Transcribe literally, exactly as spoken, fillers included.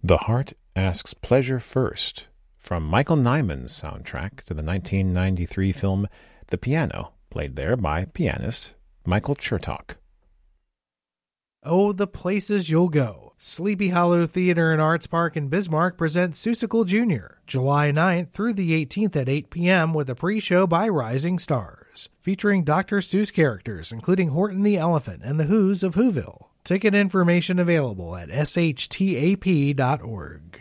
The Heart Asks Pleasure First, from Michael Nyman's soundtrack to the nineteen ninety-three film The Piano, played there by pianist Michael Chertok. Oh, the places you'll go. Sleepy Hollow Theater and Arts Park in Bismarck presents Seussical Junior, July ninth through the eighteenth at eight p.m. with a pre-show by Rising Stars, featuring Doctor Seuss characters including Horton the Elephant and the Who's of Whoville. Ticket information available at s h t a p dot org.